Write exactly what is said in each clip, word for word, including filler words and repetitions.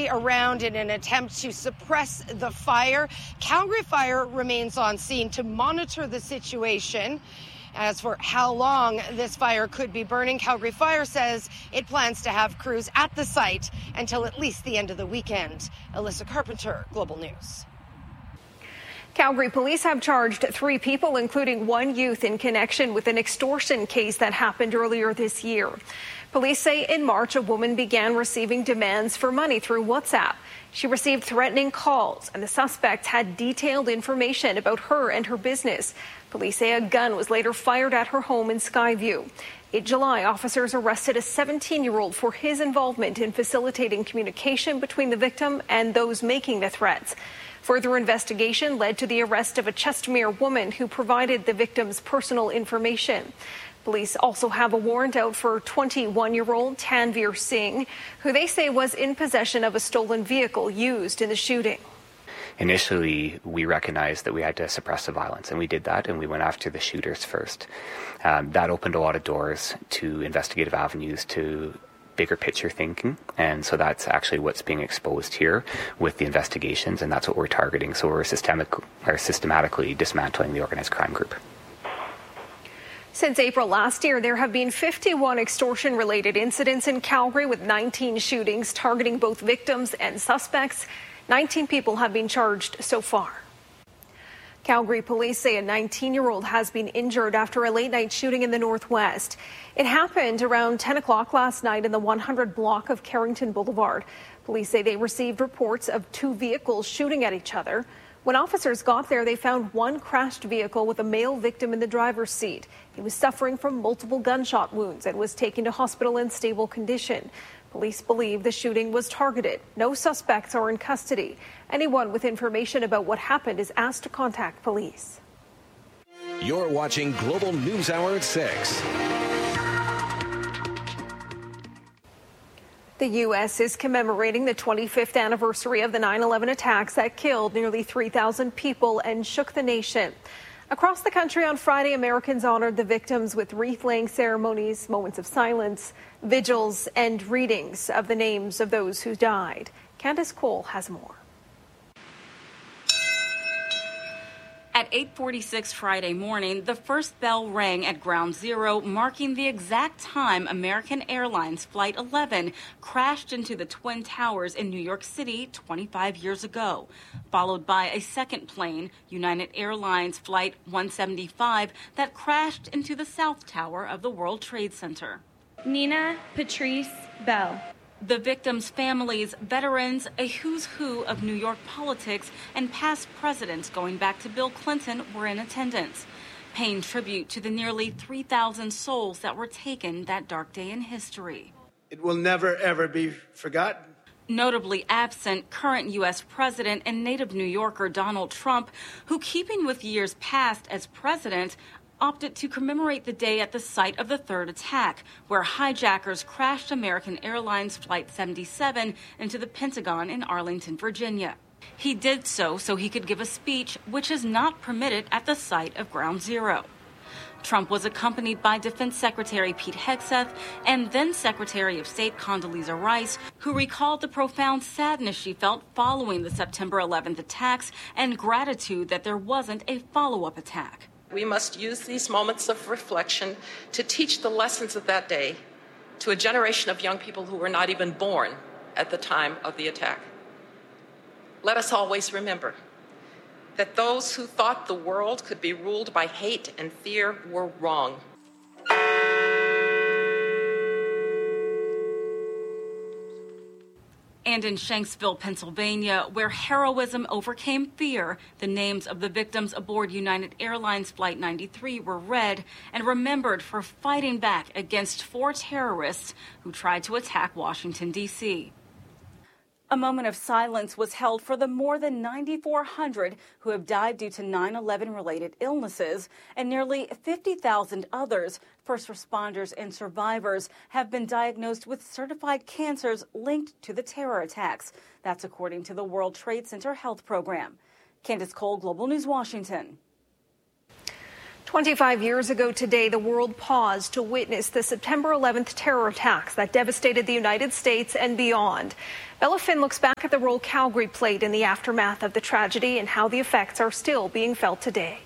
machinery around in an attempt to suppress the fire. Calgary Fire remains on scene to monitor the situation. As for how long this fire could be burning, Calgary Fire says it plans to have crews at the site until at least the end of the weekend. Alyssa Carpenter, Global News. Calgary police have charged three people, including one youth, in connection with an extortion case that happened earlier this year. Police say in March, a woman began receiving demands for money through WhatsApp. She received threatening calls, and the suspect had detailed information about her and her business. Police say a gun was later fired at her home in Skyview. In July, officers arrested a seventeen-year-old for his involvement in facilitating communication between the victim and those making the threats. Further investigation led to the arrest of a Chestermere woman who provided the victim's personal information. Police also have a warrant out for twenty-one-year-old Tanveer Singh, who they say was in possession of a stolen vehicle used in the shooting. Initially, we recognized that we had to suppress the violence, and we did that, and we went after the shooters first. Um, that opened a lot of doors to investigative avenues, to bigger picture thinking, and so that's actually what's being exposed here with the investigations, and that's what we're targeting. So we're systemic, or systematically dismantling the organized crime group. Since April last year, there have been fifty-one extortion-related incidents in Calgary, with nineteen shootings targeting both victims and suspects. nineteen people have been charged so far. Calgary police say a nineteen-year-old has been injured after a late-night shooting in the Northwest. It happened around ten o'clock last night in the one hundred block of Carrington Boulevard. Police say they received reports of two vehicles shooting at each other. When officers got there, they found one crashed vehicle with a male victim in the driver's seat. He was suffering from multiple gunshot wounds and was taken to hospital in stable condition. Police believe the shooting was targeted. No suspects are in custody. Anyone with information about what happened is asked to contact police. You're watching Global News Hour at six. The U S is commemorating the twenty-fifth anniversary of the nine eleven attacks that killed nearly three thousand people and shook the nation. Across the country on Friday, Americans honored the victims with wreath-laying ceremonies, moments of silence, vigils, and readings of the names of those who died. Candace Cole has more. At eight forty-six Friday morning, the first bell rang at Ground Zero, marking the exact time American Airlines Flight eleven crashed into the Twin Towers in New York City twenty-five years ago, followed by a second plane, United Airlines Flight one seventy-five, that crashed into the South Tower of the World Trade Center. Nina Patrice Bell. The victims' families, veterans, a who's who of New York politics, and past presidents going back to Bill Clinton were in attendance, paying tribute to the nearly three thousand souls that were taken that dark day in history. It will never, ever be forgotten. Notably absent, current U S President and native New Yorker Donald Trump, who, keeping with years past as president, opted to commemorate the day at the site of the third attack, where hijackers crashed American Airlines Flight seventy-seven into the Pentagon in Arlington, Virginia. He did so so he could give a speech, which is not permitted at the site of Ground Zero. Trump was accompanied by Defense Secretary Pete Hegseth and then Secretary of State Condoleezza Rice, who recalled the profound sadness she felt following the September eleventh attacks and gratitude that there wasn't a follow-up attack. We must use these moments of reflection to teach the lessons of that day to a generation of young people who were not even born at the time of the attack. Let us always remember that those who thought the world could be ruled by hate and fear were wrong. And in Shanksville, Pennsylvania, where heroism overcame fear, the names of the victims aboard United Airlines Flight ninety-three were read and remembered for fighting back against four terrorists who tried to attack Washington, D C A moment of silence was held for the more than nine thousand four hundred who have died due to nine eleven-related illnesses, and nearly fifty thousand others, first responders and survivors, have been diagnosed with certified cancers linked to the terror attacks. That's according to the World Trade Center Health Program. Candace Cole, Global News, Washington. twenty-five years ago today, the world paused to witness the September eleventh terror attacks that devastated the United States and beyond. Bella Finn looks back at the role Calgary played in the aftermath of the tragedy and how the effects are still being felt today.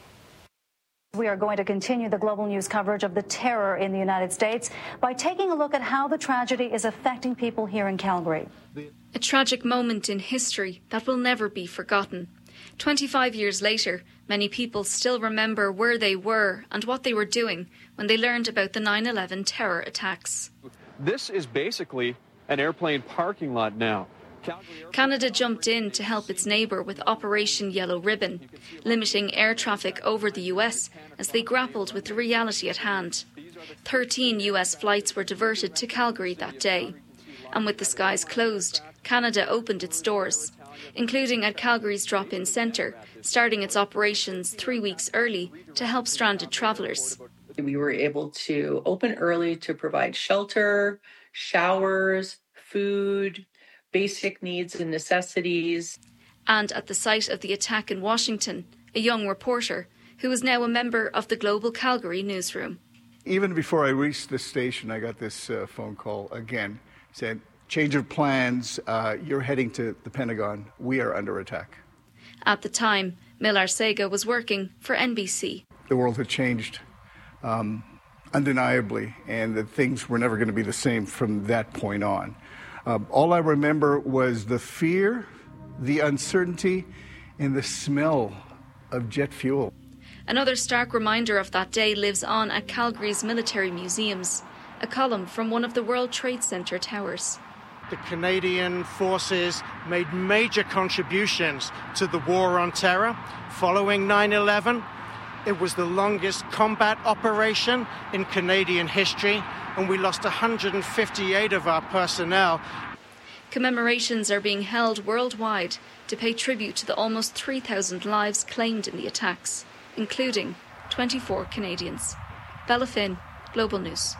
We are going to continue the global news coverage of the terror in the United States by taking a look at how the tragedy is affecting people here in Calgary. A tragic moment in history that will never be forgotten. twenty-five years later, many people still remember where they were and what they were doing when they learned about the nine eleven terror attacks. This is basically an airplane parking lot now. Canada jumped in to help its neighbour with Operation Yellow Ribbon, limiting air traffic over the U S as they grappled with the reality at hand. thirteen U S flights were diverted to Calgary that day. And with the skies closed, Canada opened its doors, including at Calgary's drop-in centre, starting its operations three weeks early to help stranded travellers. We were able to open early to provide shelter, showers, food, basic needs and necessities. And at the site of the attack in Washington, a young reporter who is now a member of the Global Calgary newsroom. Even before I reached the station, I got this uh, phone call again. Said, change of plans, uh, you're heading to the Pentagon. We are under attack. At the time, Mil Arcega was working for N B C. The world had changed um, undeniably, and that things were never going to be the same from that point on. Uh, all I remember was the fear, the uncertainty, and the smell of jet fuel. Another stark reminder of that day lives on at Calgary's military museums, a column from one of the World Trade Center towers. The Canadian forces made major contributions to the war on terror. Following nine eleven, it was the longest combat operation in Canadian history, and we lost one hundred fifty-eight of our personnel. Commemorations are being held worldwide to pay tribute to the almost three thousand lives claimed in the attacks, including twenty-four Canadians. Bella Finn, Global News.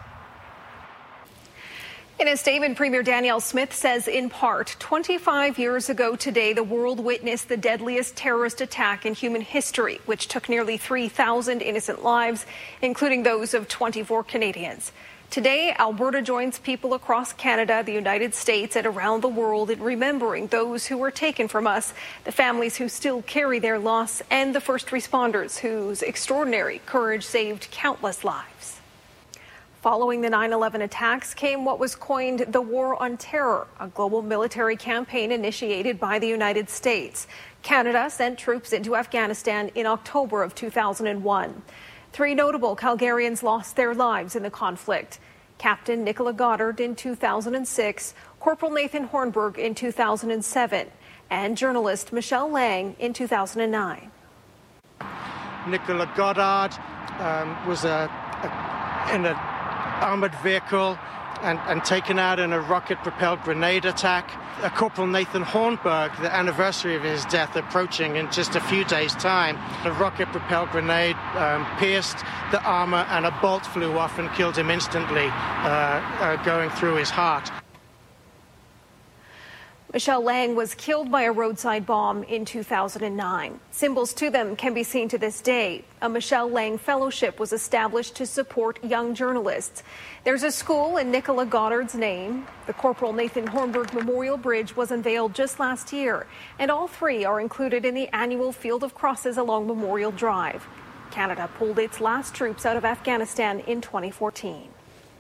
In a statement, Premier Danielle Smith says, in part, twenty-five years ago today, the world witnessed the deadliest terrorist attack in human history, which took nearly three thousand innocent lives, including those of twenty-four Canadians. Today, Alberta joins people across Canada, the United States, and around the world in remembering those who were taken from us, the families who still carry their loss, and the first responders whose extraordinary courage saved countless lives. Following the nine eleven attacks came what was coined the War on Terror, a global military campaign initiated by the United States. Canada sent troops into Afghanistan in October of two thousand one. Three notable Calgarians lost their lives in the conflict. Captain Nicola Goddard in two thousand six, Corporal Nathan Hornburg in two thousand seven, and journalist Michelle Lang in two thousand nine. Nicola Goddard um, was a, a, in an armoured vehicle and, and taken out in a rocket-propelled grenade attack. Uh, Corporal Nathan Hornburg, the anniversary of his death approaching in just a few days' time. A rocket-propelled grenade um, pierced the armour and a bolt flew off and killed him instantly, uh, uh, going through his heart. Michelle Lang was killed by a roadside bomb in two thousand nine. Symbols to them can be seen to this day. A Michelle Lang Fellowship was established to support young journalists. There's a school in Nicola Goddard's name. The Corporal Nathan Hornburg Memorial Bridge was unveiled just last year, and all three are included in the annual Field of Crosses along Memorial Drive. Canada pulled its last troops out of Afghanistan in twenty fourteen.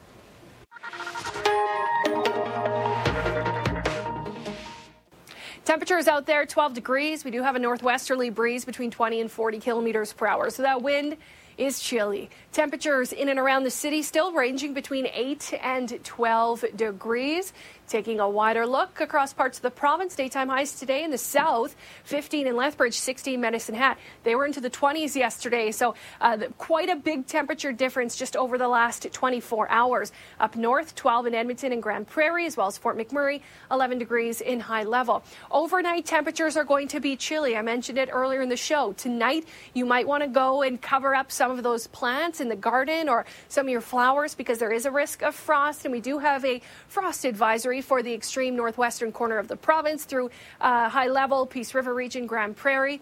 Temperatures out there, twelve degrees. We do have a northwesterly breeze between twenty and forty kilometers per hour. So that wind is chilly. Temperatures in and around the city still ranging between eight and twelve degrees. Taking a wider look across parts of the province, daytime highs today in the south, fifteen in Lethbridge, sixteen Medicine Hat. They were into the twenties yesterday, so uh, the, quite a big temperature difference just over the last twenty-four hours. Up north, twelve in Edmonton and Grand Prairie, as well as Fort McMurray, eleven degrees in High Level. Overnight temperatures are going to be chilly. I mentioned it earlier in the show. Tonight, you might want to go and cover up some of those plants in the garden or some of your flowers because there is a risk of frost, and we do have a frost advisory for the extreme northwestern corner of the province through uh, High Level, Peace River region, Grand Prairie.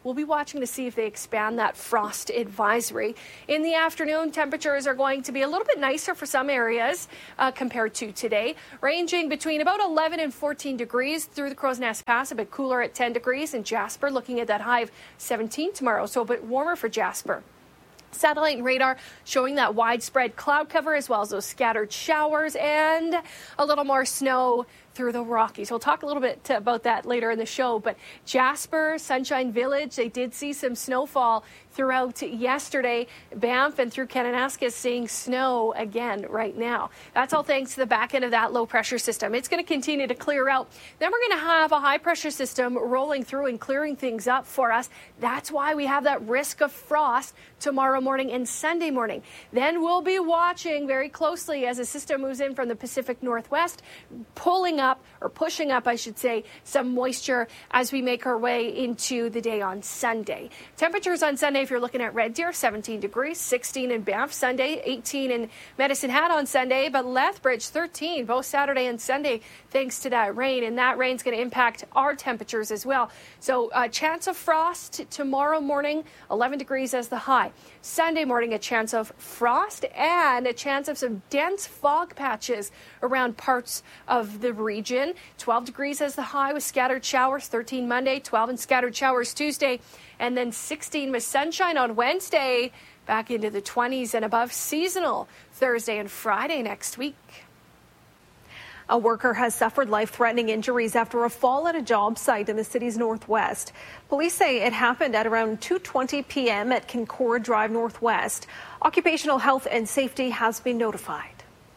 we'll be watching to see if they expand that frost advisory. In the afternoon, temperatures are going to be a little bit nicer for some areas uh, compared to today, ranging between about eleven and fourteen degrees through the Crow's Nest Pass, a bit cooler at ten degrees, and Jasper looking at that high of seventeen tomorrow, so a bit warmer for Jasper. Satellite and radar showing that widespread cloud cover as well as those scattered showers and a little more snow through the Rockies. We'll talk a little bit about that later in the show, but Jasper, Sunshine Village, they did see some snowfall throughout yesterday. Banff and through Kananaskis seeing snow again right now. That's all thanks to the back end of that low pressure system. It's going to continue to clear out. Then we're going to have a high pressure system rolling through and clearing things up for us. That's why we have that risk of frost tomorrow morning and Sunday morning. Then we'll be watching very closely as the system moves in from the Pacific Northwest, pulling up or pushing up, I should say, some moisture as we make our way into the day on Sunday. Temperatures on Sunday, if you're looking at Red Deer, seventeen degrees, sixteen in Banff Sunday, eighteen in Medicine Hat on Sunday, but Lethbridge thirteen both Saturday and Sunday thanks to that rain, and that rain's going to impact our temperatures as well. So a chance of frost tomorrow morning, eleven degrees as the high. Sunday morning, a chance of frost and a chance of some dense fog patches around parts of the region. twelve degrees as the high with scattered showers, thirteen Monday, twelve and scattered showers Tuesday, and then sixteen with sunshine on Wednesday, back into the twenties and above seasonal Thursday and Friday next week. A worker has suffered life-threatening injuries after a fall at a job site in the city's northwest. Police say it happened at around two twenty p.m. at Concord Drive Northwest. Occupational Health and Safety has been notified.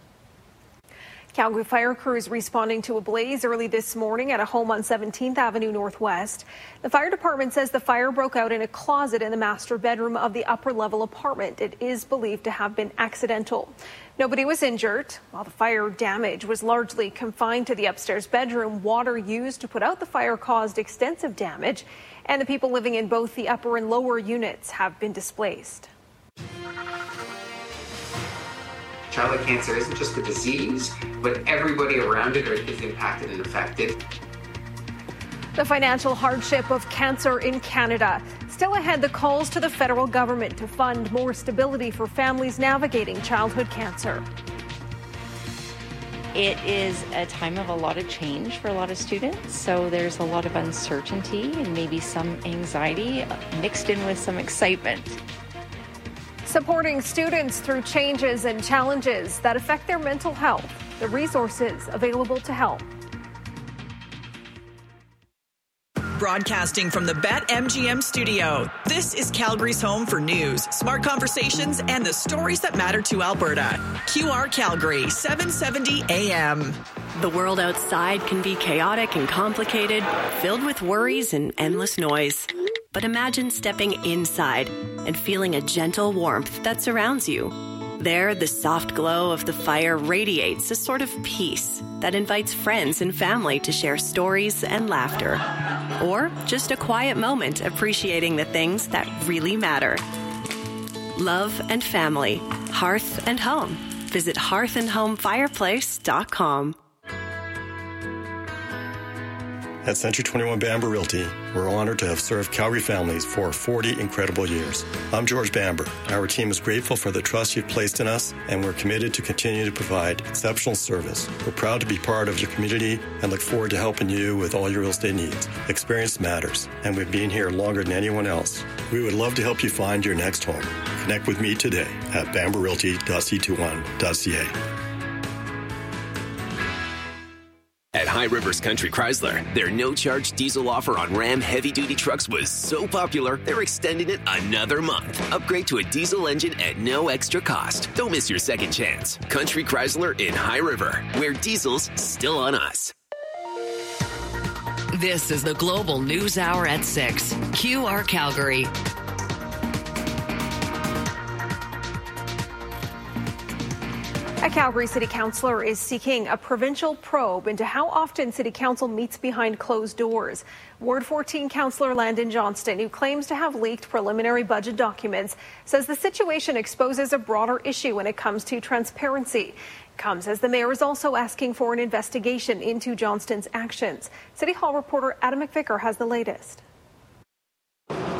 Calgary fire crews responding to a blaze early this morning at a home on seventeenth Avenue Northwest. The fire department says the fire broke out in a closet in the master bedroom of the upper-level apartment. It is believed to have been accidental. Nobody was injured. While the fire damage was largely confined to the upstairs bedroom, water used to put out the fire caused extensive damage, and the people living in both the upper and lower units have been displaced. Childhood cancer isn't just a disease, but everybody around it is impacted and affected. The financial hardship of cancer in Canada. Still ahead, the calls to the federal government to fund more stability for families navigating childhood cancer. It is a time of a lot of change for a lot of students, so there's a lot of uncertainty and maybe some anxiety mixed in with some excitement. Supporting students through changes and challenges that affect their mental health. The resources available to help. Broadcasting from the BetMGM studio, this is Calgary's home for news, smart conversations, and the stories that matter to Alberta. Q R Calgary, seven seventy A M. The world outside can be chaotic and complicated, filled with worries and endless noise. But imagine stepping inside and feeling a gentle warmth that surrounds you. There, the soft glow of the fire radiates a sort of peace that invites friends and family to share stories and laughter. Or just a quiet moment appreciating the things that really matter. Love and family, hearth and home. Visit hearth and home fireplace dot com. At Century twenty-one Bamber Realty, we're honored to have served Calgary families for forty incredible years. I'm George Bamber. Our team is grateful for the trust you've placed in us, and we're committed to continue to provide exceptional service. We're proud to be part of your community and look forward to helping you with all your real estate needs. Experience matters, and we've been here longer than anyone else. We would love to help you find your next home. Connect with me today at bamber realty dot c twenty-one dot c a. At High Rivers Country Chrysler, their no-charge diesel offer on Ram heavy-duty trucks was so popular, they're extending it another month. Upgrade to a diesel engine at no extra cost. Don't miss your second chance. Country Chrysler in High River, where diesel's still on us. This is the Global News Hour at six. Q R Calgary. A Calgary City Councillor is seeking a provincial probe into how often City Council meets behind closed doors. Ward fourteen Councillor Landon Johnston, who claims to have leaked preliminary budget documents, says the situation exposes a broader issue when it comes to transparency. It comes as the mayor is also asking for an investigation into Johnston's actions. City Hall reporter Adam McVicker has the latest.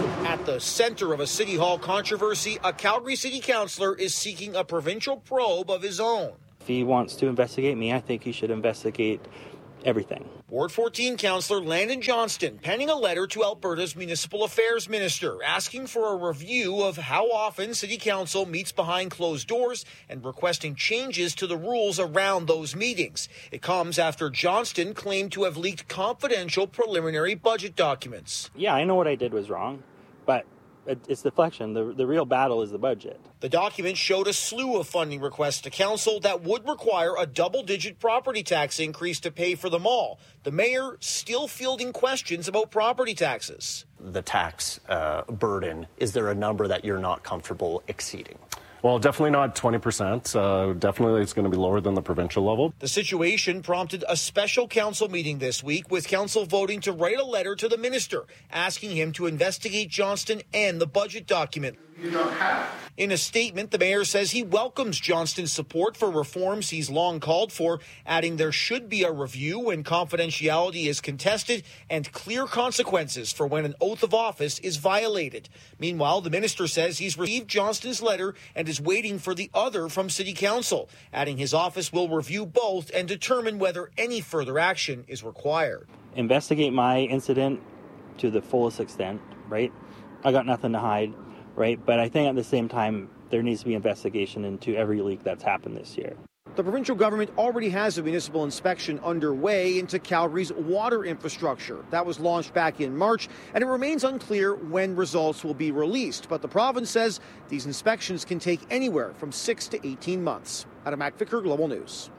the center of a City Hall controversy, a Calgary City Councillor is seeking a provincial probe of his own. If he wants to investigate me, I think he should investigate everything. Ward fourteen Councillor Landon Johnston penning a letter to Alberta's Municipal Affairs Minister asking for a review of how often City Council meets behind closed doors and requesting changes to the rules around those meetings. It comes after Johnston claimed to have leaked confidential preliminary budget documents. Yeah, I know what I did was wrong, but it's deflection. The, the real battle is the budget. The document showed a slew of funding requests to council that would require a double-digit property tax increase to pay for them all. The mayor still fielding questions about property taxes. The tax uh, burden, is there a number that you're not comfortable exceeding? Well, definitely not twenty percent. Uh, definitely it's going to be lower than the provincial level. The situation prompted a special council meeting this week, with council voting to write a letter to the minister asking him to investigate Johnston and the budget document. You don't have. In a statement, the mayor says he welcomes Johnston's support for reforms he's long called for, adding there should be a review when confidentiality is contested and clear consequences for when an oath of office is violated. Meanwhile, the minister says he's received Johnston's letter and is waiting for the other from City Council, adding his office will review both and determine whether any further action is required. Investigate my incident to the fullest extent, right? I got nothing to hide. Right, but I think at the same time, there needs to be investigation into every leak that's happened this year. The provincial government already has a municipal inspection underway into Calgary's water infrastructure. That was launched back in March, and it remains unclear when results will be released. But the province says these inspections can take anywhere from six to eighteen months. Adam McVicker, Global News.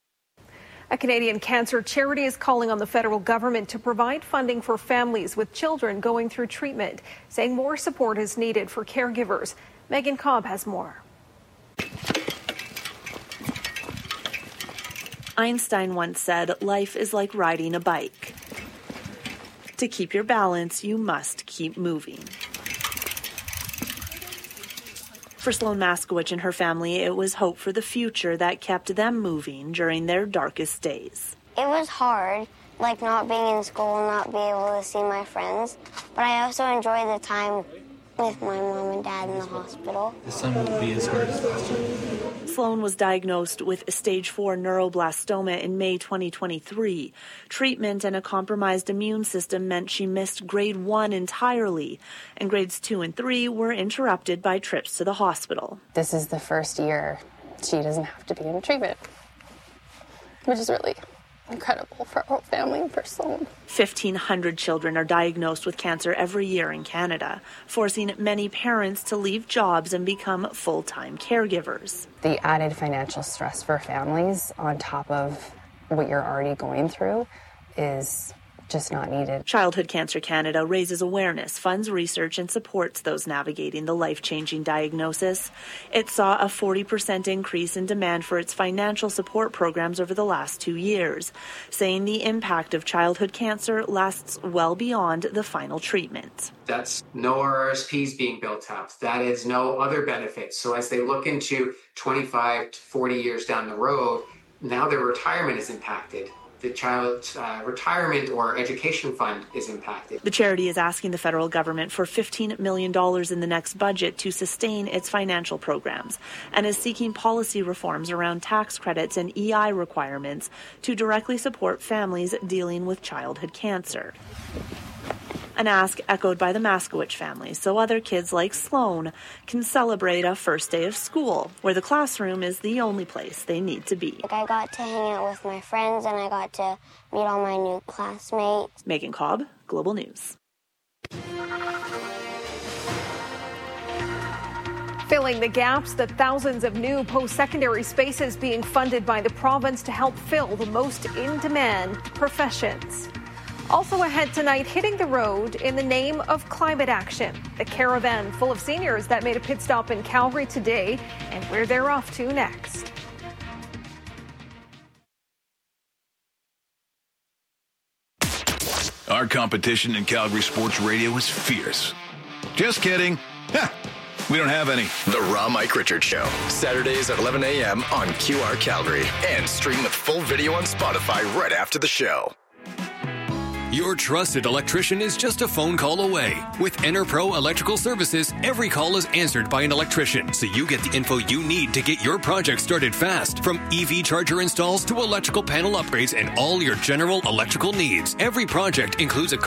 A Canadian cancer charity is calling on the federal government to provide funding for families with children going through treatment, saying more support is needed for caregivers. Megan Cobb has more. Einstein once said, "Life is like riding a bike. To keep your balance, you must keep moving." For Sloan Maskowicz and her family, it was hope for the future that kept them moving during their darkest days. It was hard, like not being in school and not being able to see my friends, but I also enjoyed the time with my mom and dad in the hospital. The sun won't be as hard as last time. Sloan was diagnosed with stage four neuroblastoma in May twenty twenty-three. Treatment and a compromised immune system meant she missed grade one entirely, and grades two and three were interrupted by trips to the hospital. This is the first year she doesn't have to be in treatment, which is really incredible for our whole family and for Sloan. fifteen hundred children are diagnosed with cancer every year in Canada, forcing many parents to leave jobs and become full-time caregivers. The added financial stress for families on top of what you're already going through is just not needed. Childhood Cancer Canada raises awareness, funds research, and supports those navigating the life-changing diagnosis. It saw a forty percent increase in demand for its financial support programs over the last two years, saying the impact of childhood cancer lasts well beyond the final treatment. That's no R R S Ps being built up. That is no other benefits. So as they look into twenty-five to forty years down the road, now their retirement is impacted. The child's uh, retirement or education fund is impacted. The charity is asking the federal government for fifteen million dollars in the next budget to sustain its financial programs, and is seeking policy reforms around tax credits and E I requirements to directly support families dealing with childhood cancer. An ask echoed by the Maskowicz family, so other kids like Sloan can celebrate a first day of school, where the classroom is the only place they need to be. I got to hang out with my friends and I got to meet all my new classmates. Megan Cobb, Global News. Filling the gaps, the thousands of new post-secondary spaces being funded by the province to help fill the most in-demand professions. Also ahead tonight, hitting the road in the name of climate action. The caravan full of seniors that made a pit stop in Calgary today, and where they're off to next. Our competition in Calgary sports radio is fierce. Just kidding. Ha, we don't have any. The Raw Mike Richards Show, Saturdays at eleven a.m. on Q R Calgary, and stream with full video on Spotify right after the show. Your trusted electrician is just a phone call away. With EnerPro Electrical Services, every call is answered by an electrician, so you get the info you need to get your project started fast. From E V charger installs to electrical panel upgrades and all your general electrical needs. Every project includes a